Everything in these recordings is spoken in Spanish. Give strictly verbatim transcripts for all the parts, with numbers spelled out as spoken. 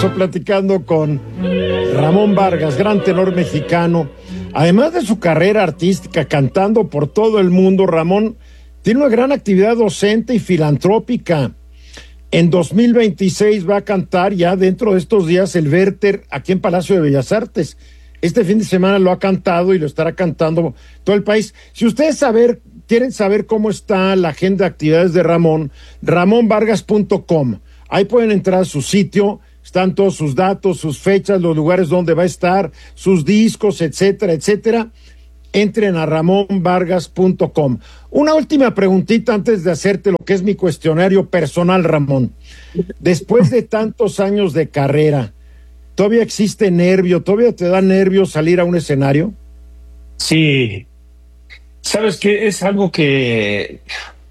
regreso platicando con Ramón Vargas, gran tenor mexicano. Además de su carrera artística, cantando por todo el mundo, Ramón tiene una gran actividad docente y filantrópica. En dos mil veintiséis va a cantar ya dentro de estos días el Werther aquí en Palacio de Bellas Artes. Este fin de semana lo ha cantado y lo estará cantando todo el país. Si ustedes saber, quieren saber cómo está la agenda de actividades de Ramón, ramón vargas punto com. Ahí pueden entrar a su sitio, están todos sus datos, sus fechas, los lugares donde va a estar, sus discos, etcétera, etcétera. Entren a ramón vargas punto com. Una última preguntita antes de hacerte lo que es mi cuestionario personal, Ramón. Después de tantos años de carrera, ¿todavía existe nervio? ¿Todavía te da nervio salir a un escenario? Sí. ¿Sabes qué? Es algo que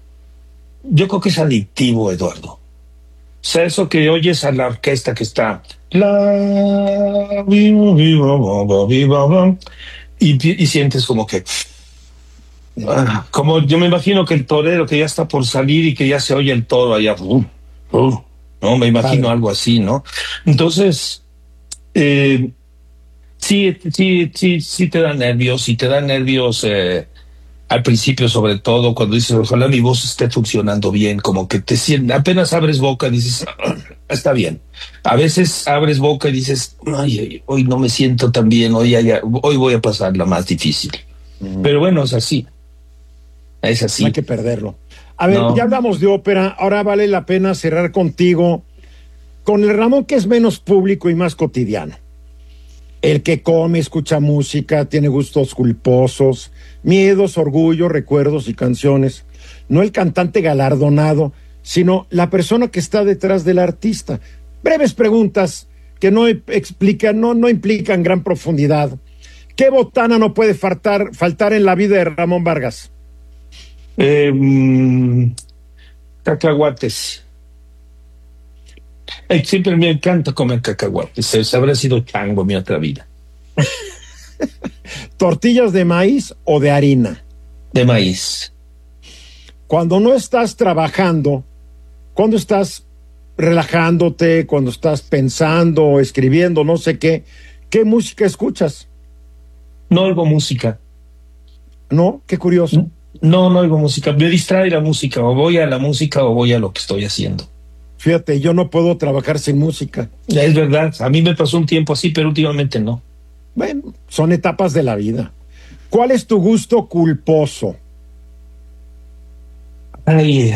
yo creo que es adictivo, Eduardo. O sea, eso que oyes a la orquesta que está la viva, viva, viva, y, y sientes como que ah, como yo me imagino que el torero que ya está por salir y que ya se oye el toro allá, uh, uh, no, me imagino Padre. Algo así, ¿no? Entonces, eh, sí, sí, sí, sí te da nervios, sí te da nervios eh, al principio, sobre todo cuando dices, ojalá mi voz esté funcionando bien, como que te sientes, apenas abres boca y dices, está bien. A veces abres boca y dices, ay, hoy no me siento tan bien, hoy, hay, hoy voy a pasar la más difícil. Mm. Pero bueno, es así. Es así. No hay que perderlo. A ver, no. Ya hablamos de ópera, ahora vale la pena cerrar contigo, con el Ramón que es menos público y más cotidiano. El que come, escucha música, tiene gustos culposos, miedos, orgullo, recuerdos y canciones. No el cantante galardonado, sino la persona que está detrás del artista. Breves preguntas que no explican, no, no implican gran profundidad. ¿Qué botana no puede faltar, faltar en la vida de Ramón Vargas? Eh, mmm, cacahuates. Eh, siempre me encanta comer cacahuates. Se habrá sido chango mi otra vida. ¿Tortillas de maíz o de harina? De maíz. Cuando no estás trabajando, cuando estás relajándote, cuando estás pensando, escribiendo, no sé qué, ¿qué música escuchas? No oigo música. ¿No? Qué curioso. No, no oigo música. Me distrae la música. O voy a la música o voy a lo que estoy haciendo. Fíjate, yo no puedo trabajar sin música. Es verdad, a mí me pasó un tiempo así, pero últimamente no. Bueno, son etapas de la vida. ¿Cuál es tu gusto culposo? Ay,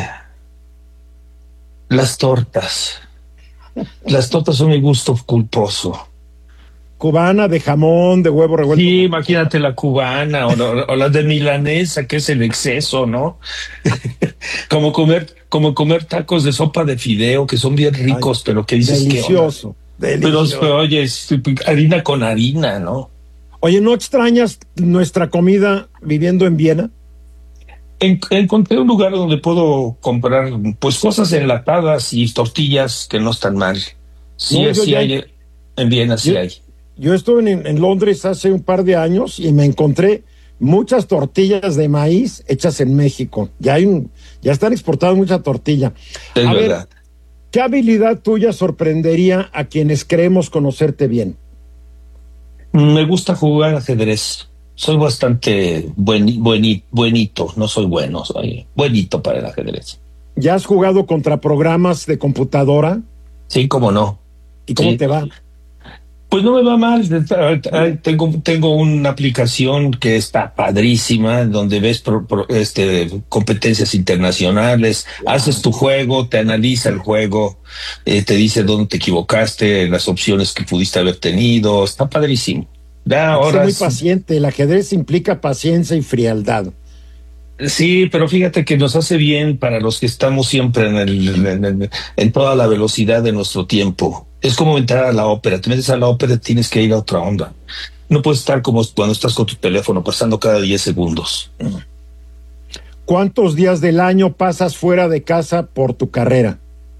las tortas. Las tortas son mi gusto culposo. ¿Cubana, de jamón, de huevo revuelto? Sí, imagínate la cubana o, o la de milanesa, que es el exceso, ¿no? como comer, como comer tacos de sopa de fideo, que son bien ricos, ay, pero que dices que delicioso, delicioso. Pero, oye, harina con harina, ¿no? Oye, ¿no extrañas nuestra comida viviendo en Viena? En, encontré un lugar donde puedo comprar, pues, cosas enlatadas y tortillas que no están mal. Sí, no, sí hay, en Viena sí yo, hay. Yo estuve en, en Londres hace un par de años y me encontré muchas tortillas de maíz hechas en México. Ya hay un, ya están exportadas mucha tortilla. Es a verdad. ver, ¿qué habilidad tuya sorprendería a quienes creemos conocerte bien? Me gusta jugar ajedrez. Soy bastante buen, buenito, buenito, no soy bueno, soy buenito para el ajedrez. ¿Ya has jugado contra programas de computadora? Sí, cómo no. ¿Y cómo sí. te va? Pues no me va mal. Tengo, tengo una aplicación que está padrísima, donde ves pro, pro, este, competencias internacionales, wow. Haces tu juego, te analiza el juego, eh, te dice dónde te equivocaste, las opciones que pudiste haber tenido. Está padrísimo. Da horas. Muy paciente. El ajedrez implica paciencia y frialdad. Sí, pero fíjate que nos hace bien para los que estamos siempre en, el, en, en, en toda la velocidad de nuestro tiempo. Es como entrar a la ópera. Te metes a la ópera, tienes que ir a otra onda. No puedes estar como cuando estás con tu teléfono, pasando cada diez segundos. ¿Cuántos días del año pasas fuera de casa por tu carrera?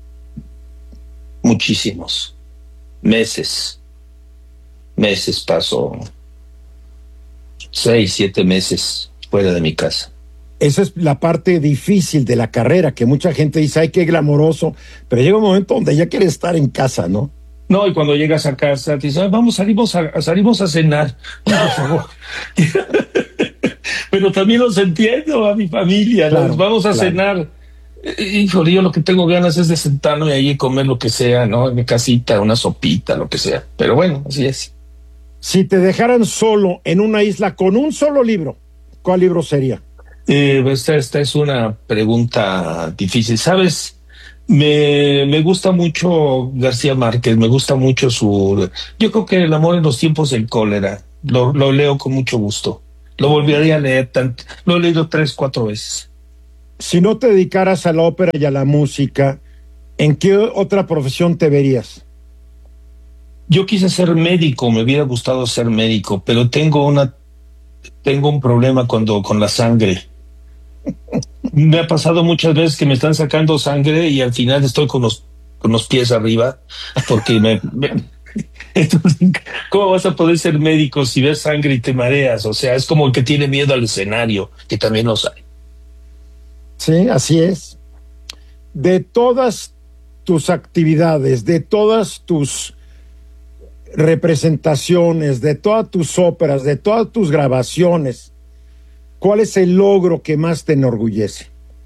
Muchísimos. Meses. Meses paso. Seis, siete meses fuera de mi casa. Esa es la parte difícil de la carrera, que mucha gente dice, ay, qué glamoroso, pero llega un momento donde ya quieres estar en casa, ¿no? No, y cuando llegas a casa, te dicen, "Ah, vamos, salimos a, salimos a cenar, por favor". Pero también los entiendo a mi familia, ¿no? Claro, Vamos a claro. cenar. Eh, Híjole, yo lo que tengo ganas es de sentarme ahí y comer lo que sea, ¿no? En mi casita, una sopita, lo que sea. Pero bueno, así es. Si te dejaran solo en una isla con un solo libro, ¿cuál libro sería? Eh, esta, esta es una pregunta difícil. ¿Sabes? Me, me gusta mucho García Márquez, me gusta mucho su... Yo creo que El amor en los tiempos del cólera, lo, lo leo con mucho gusto. Lo volvería a leer, tant- lo he leído tres, cuatro veces. Si no te dedicaras a la ópera y a la música, ¿en qué otra profesión te verías? Yo quise ser médico, me hubiera gustado ser médico, pero tengo una, tengo un problema cuando, con la sangre. Me ha pasado muchas veces que me están sacando sangre y al final estoy con los, con los pies arriba, porque me, me- entonces, ¿cómo vas a poder ser médico si ves sangre y te mareas? O sea, es como el que tiene miedo al escenario, que también los hay. Sí, así es. De todas tus actividades, de todas tus representaciones, de todas tus óperas, de todas tus grabaciones, ¿cuál es el logro que más te enorgullece?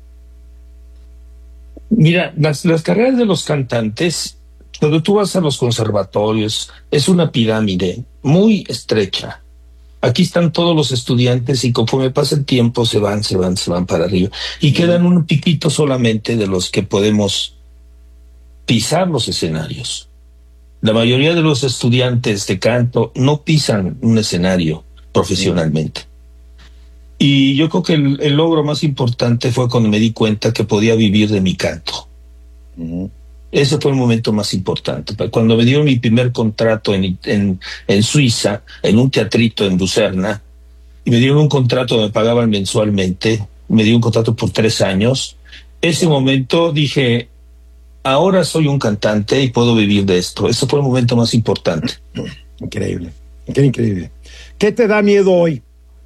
Mira, las, las carreras de los cantantes, cuando tú vas a los conservatorios, es una pirámide muy estrecha. Aquí están todos los estudiantes y conforme pasa el tiempo se van, se van, se van para arriba. Y quedan un piquito solamente de los que podemos pisar los escenarios. La mayoría de los estudiantes de canto no pisan un escenario profesionalmente. Y yo creo que el, el logro más importante fue cuando me di cuenta que podía vivir de mi canto. Uh-huh. Ese fue el momento más importante. Cuando me dieron mi primer contrato en, en, en Suiza, en un teatrito en Lucerna, y me dieron un contrato, me pagaban mensualmente, me dio un contrato por tres años. Ese momento dije, ahora soy un cantante y puedo vivir de esto. Ese fue el momento más importante. Increíble, qué increíble. ¿Qué te da miedo hoy?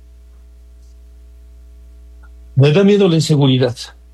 Me da miedo la inseguridad.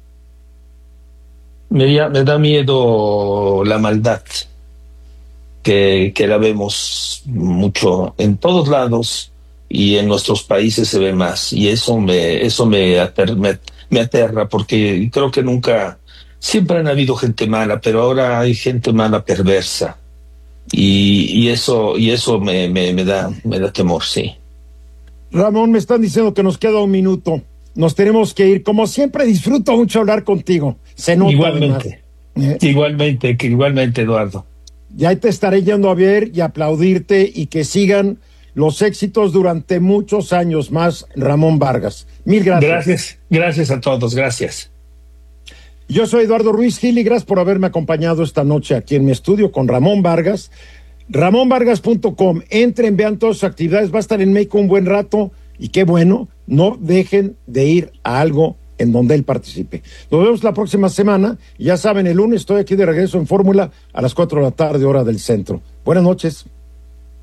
Me, da- me da miedo la maldad, que, que la vemos mucho en todos lados y en nuestros países se ve más. Y eso me, eso me, ater- me, me aterra porque creo que nunca, siempre han habido gente mala, pero ahora hay gente mala perversa. Y, y eso, y eso me, me, me da, me da temor, sí. Ramón, me están diciendo que nos queda un minuto. Nos tenemos que ir. Como siempre, disfruto mucho hablar contigo. Se nota además. Igualmente, ¿Eh? igualmente, que igualmente, Eduardo. Y ahí te estaré yendo a ver y aplaudirte y que sigan los éxitos durante muchos años más, Ramón Vargas. Mil gracias. Gracias, gracias a todos, gracias. Yo soy Eduardo Ruiz Gil y gracias por haberme acompañado esta noche aquí en mi estudio con Ramón Vargas. ramón vargas punto com. Entren, vean todas sus actividades. Va a estar en México un buen rato y qué bueno. No dejen de ir a algo en donde él participe. Nos vemos la próxima semana. Ya saben, el lunes estoy aquí de regreso en Fórmula a las cuatro de la tarde, hora del centro. Buenas noches.